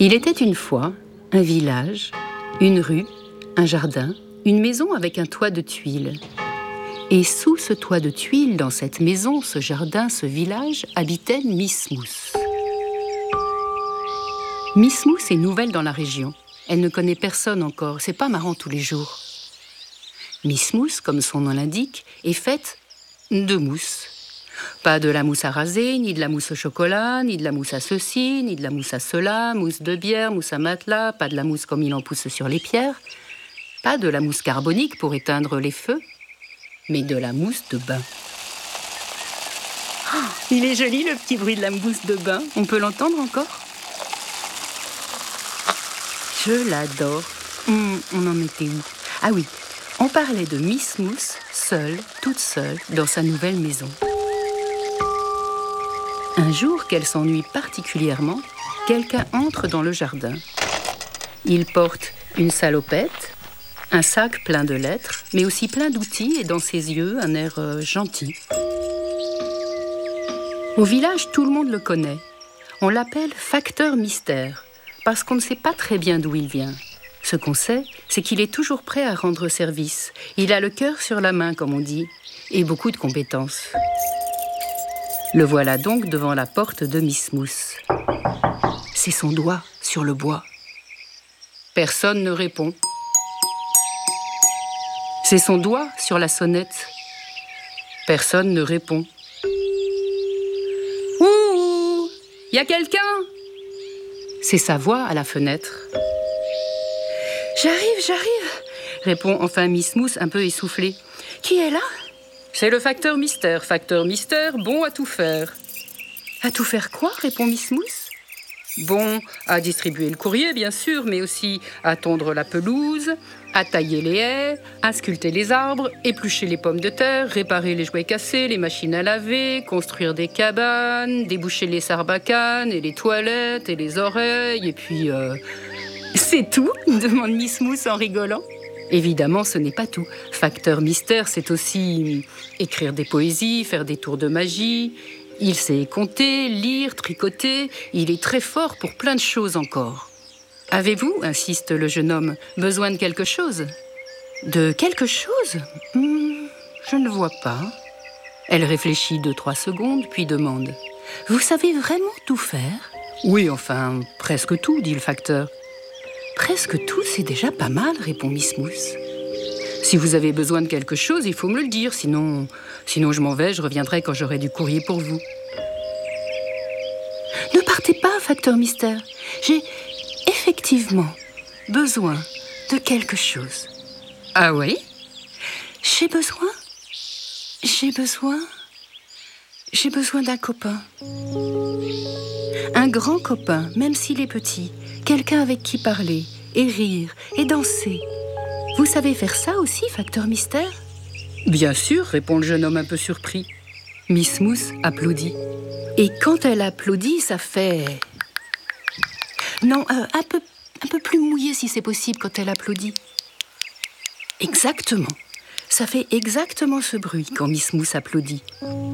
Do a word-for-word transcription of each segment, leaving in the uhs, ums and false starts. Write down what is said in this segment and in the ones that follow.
Il était une fois un village, une rue, un jardin, une maison avec un toit de tuiles. Et sous ce toit de tuiles, dans cette maison, ce jardin, ce village, habitait Miss Mousse. Miss Mousse est nouvelle dans la région. Elle ne connaît personne encore, c'est pas marrant tous les jours. Miss Mousse, comme son nom l'indique, est faite de mousse. Pas de la mousse à raser, ni de la mousse au chocolat, ni de la mousse à ceci, ni de la mousse à cela, mousse de bière, mousse à matelas, pas de la mousse comme il en pousse sur les pierres, pas de la mousse carbonique pour éteindre les feux, mais de la mousse de bain. Oh, il est joli le petit bruit de la mousse de bain, on peut l'entendre encore ? Je l'adore. Hum, on en était où ? Ah oui, on parlait de Miss Mousse, seule, toute seule, dans sa nouvelle maison. Un jour qu'elle s'ennuie particulièrement, quelqu'un entre dans le jardin. Il porte une salopette, un sac plein de lettres, mais aussi plein d'outils et dans ses yeux un air euh, gentil. Au village, tout le monde le connaît. On l'appelle facteur mystère, parce qu'on ne sait pas très bien d'où il vient. Ce qu'on sait, c'est qu'il est toujours prêt à rendre service. Il a le cœur sur la main, comme on dit, et beaucoup de compétences. Le voilà donc devant la porte de Miss Mousse. C'est son doigt sur le bois. Personne ne répond. C'est son doigt sur la sonnette. Personne ne répond. Ouh, y a quelqu'un ? C'est sa voix à la fenêtre. J'arrive, j'arrive, répond enfin Miss Mousse un peu essoufflée. Qui est là ? C'est le facteur mystère, facteur mystère, bon à tout faire. À tout faire quoi ? Répond Miss Mousse. Bon à distribuer le courrier, bien sûr, mais aussi à tondre la pelouse, à tailler les haies, à sculpter les arbres, éplucher les pommes de terre, réparer les jouets cassés, les machines à laver, construire des cabanes, déboucher les sarbacanes et les toilettes et les oreilles, et puis... Euh... C'est tout ? Demande Miss Mousse en rigolant. Évidemment, ce n'est pas tout. Facteur mystère, c'est aussi écrire des poésies, faire des tours de magie. Il sait compter, lire, tricoter. Il est très fort pour plein de choses encore. Avez-vous, insiste le jeune homme, besoin de quelque chose ? De quelque chose ? hmm, Je ne vois pas. Elle réfléchit deux, trois secondes, puis demande. Vous savez vraiment tout faire ? Oui, enfin, presque tout, dit le facteur. Presque tout, c'est déjà pas mal, répond Miss Mousse. Si vous avez besoin de quelque chose, il faut me le dire, sinon, sinon je m'en vais, je reviendrai quand j'aurai du courrier pour vous. Ne partez pas, facteur mystère. J'ai effectivement besoin de quelque chose. Ah oui ? J'ai besoin, j'ai besoin, j'ai besoin d'un copain. Un grand copain, même s'il est petit. Quelqu'un avec qui parler, et rire, et danser. Vous savez faire ça aussi, facteur mystère ? Bien sûr, répond le jeune homme un peu surpris. Miss Mousse applaudit. Et quand elle applaudit, ça fait... Non, euh, un peu, un peu plus mouillé si c'est possible quand elle applaudit. Exactement. Ça fait exactement ce bruit quand Miss Mousse applaudit.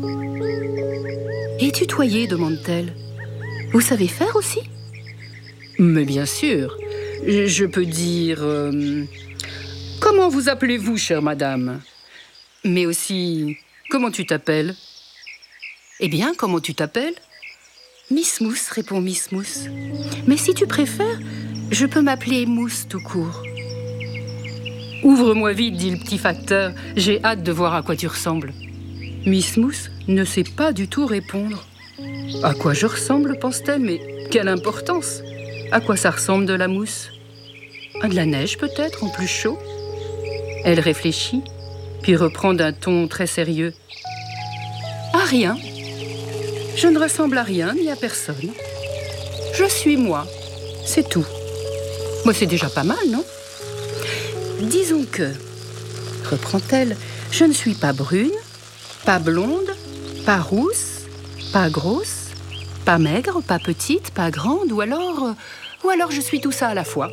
Et tutoyer, demande-t-elle. Vous savez faire aussi ? Mais bien sûr, je peux dire... Euh, comment vous appelez-vous, chère madame ? Mais aussi, comment tu t'appelles ? Eh bien, comment tu t'appelles ? Miss Mousse, répond Miss Mousse. Mais si tu préfères, je peux m'appeler Mousse tout court. Ouvre-moi vite, dit le petit facteur. J'ai hâte de voir à quoi tu ressembles. Miss Mousse ne sait pas du tout répondre. À quoi je ressemble, pense-t-elle, mais quelle importance ? À quoi ça ressemble de la mousse ? À de la neige peut-être, en plus chaud ? Elle réfléchit, puis reprend d'un ton très sérieux. À rien. Je ne ressemble à rien ni à personne. Je suis moi, c'est tout. Moi, c'est déjà pas mal, non ? Disons que, reprend-elle, je ne suis pas brune, pas blonde, pas rousse, pas grosse, pas maigre, pas petite, pas grande, ou alors, ou alors je suis tout ça à la fois.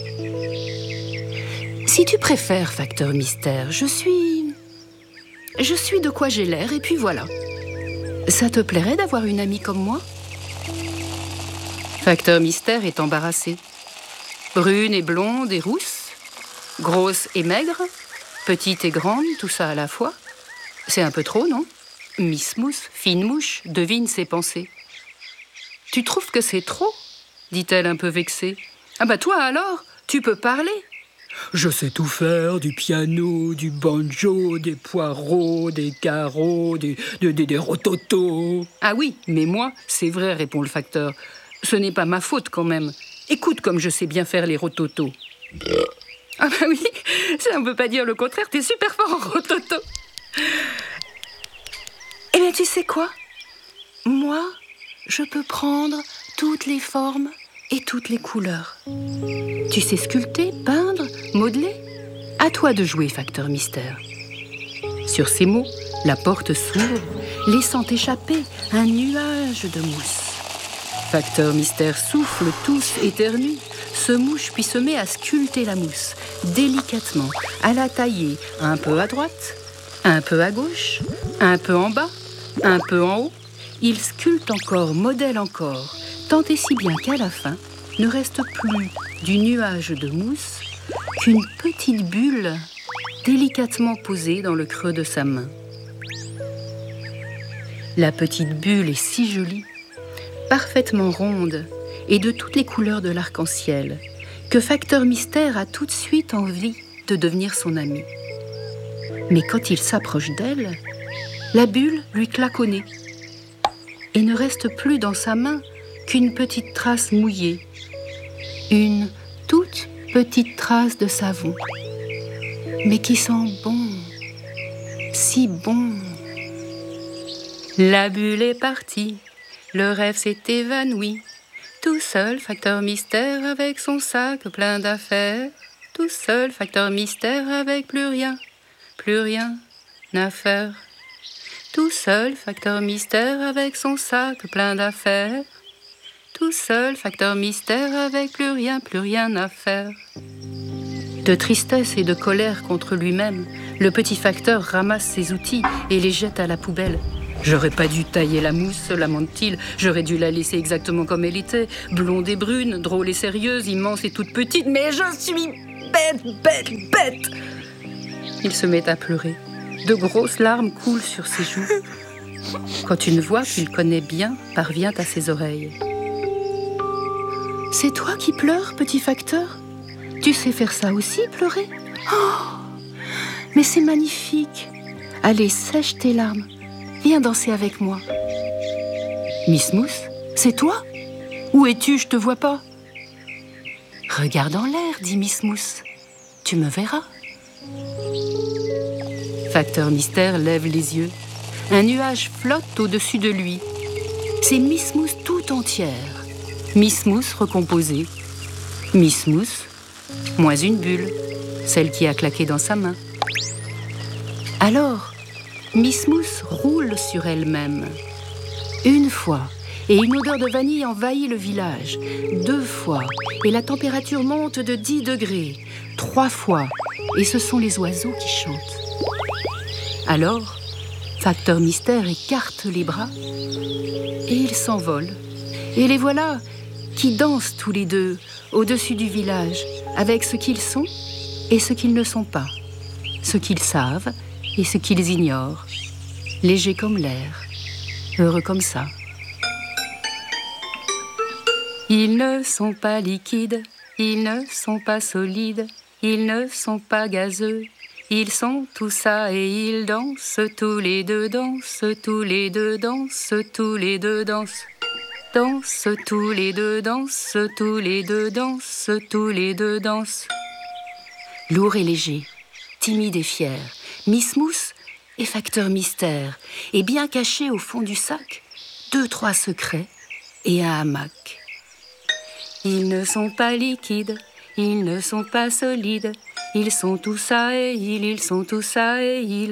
Si tu préfères, facteur mystère, je suis... Je suis de quoi j'ai l'air, et puis voilà. Ça te plairait d'avoir une amie comme moi ? Facteur Mystère est embarrassé. Brune et blonde et rousse, grosse et maigre, petite et grande, tout ça à la fois. C'est un peu trop, non? Miss Mousse, fine mouche, devine ses pensées. « Tu trouves que c'est trop ?» dit-elle un peu vexée. « Ah bah toi alors, tu peux parler !»« Je sais tout faire, du piano, du banjo, des poireaux, des carreaux, des, des, des, des rototos. »« Ah oui, mais moi, c'est vrai, répond le facteur. Ce n'est pas ma faute quand même. Écoute comme je sais bien faire les rototos. »« Ah bah oui, ça on peut pas dire le contraire, t'es super fort en rototo. » Eh bien, tu sais quoi? Moi, je peux prendre toutes les formes et toutes les couleurs. Tu sais sculpter, peindre, modeler? À toi de jouer, Facteur Mystère. Sur ces mots, la porte s'ouvre, laissant échapper un nuage de mousse. Facteur Mystère souffle, tousse, éternue, se mouche puis se met à sculpter la mousse, délicatement, à la tailler un peu à droite, un peu à gauche, un peu en bas, un peu en haut. Il sculpte encore, modèle encore, tant et si bien qu'à la fin, ne reste plus du nuage de mousse qu'une petite bulle délicatement posée dans le creux de sa main. La petite bulle est si jolie, parfaitement ronde et de toutes les couleurs de l'arc-en-ciel, que Facteur Mystère a tout de suite envie de devenir son ami. Mais quand il s'approche d'elle, la bulle lui claque au nez et ne reste plus dans sa main qu'une petite trace mouillée, une toute petite trace de savon, mais qui sent bon, si bon. La bulle est partie, le rêve s'est évanoui, tout seul Facteur Mystère avec son sac plein d'affaires, tout seul Facteur Mystère avec plus rien, plus rien à faire. Tout seul, Facteur Mystère avec son sac plein d'affaires. Tout seul, Facteur Mystère avec plus rien, plus rien à faire. De tristesse et de colère contre lui-même, le petit facteur ramasse ses outils et les jette à la poubelle. J'aurais pas dû tailler la mousse, lamente-t-il. J'aurais dû la laisser exactement comme elle était, blonde et brune, drôle et sérieuse, immense et toute petite. Mais je suis bête, bête, bête. Il se met à pleurer. De grosses larmes coulent sur ses joues, quand une voix qu'il connaît bien parvient à ses oreilles. « C'est toi qui pleures, petit facteur? Tu sais faire ça aussi, pleurer? Oh, mais c'est magnifique! Allez, sèche tes larmes. Viens danser avec moi. »« Miss Mousse, c'est toi? Où es-tu? Je te vois pas. »« Regarde en l'air, dit Miss Mousse. Tu me verras. » Facteur Mystère lève les yeux. Un nuage flotte au-dessus de lui. C'est Miss Mousse tout entière. Miss Mousse recomposée. Miss Mousse, moins une bulle, celle qui a claqué dans sa main. Alors, Miss Mousse roule sur elle-même. Une fois, et une odeur de vanille envahit le village. Deux fois, et la température monte de dix degrés. Trois fois, et ce sont les oiseaux qui chantent. Alors, Facteur Mystère écarte les bras et ils s'envolent. Et les voilà qui dansent tous les deux au-dessus du village avec ce qu'ils sont et ce qu'ils ne sont pas, ce qu'ils savent et ce qu'ils ignorent, légers comme l'air, heureux comme ça. Ils ne sont pas liquides, ils ne sont pas solides, ils ne sont pas gazeux. Ils sont tout ça et ils dansent, tous les deux dansent, tous les deux dansent, tous les deux dansent. Dansent, tous les deux dansent, tous les deux dansent, tous les deux dansent. Lourd et léger, timide et fier, Miss Mousse et Facteur Mystère, et bien cachés au fond du sac, deux, trois secrets et un hamac. Ils ne sont pas liquides, ils ne sont pas solides, ils sont tout ça et ils, ils sont tout ça et ils.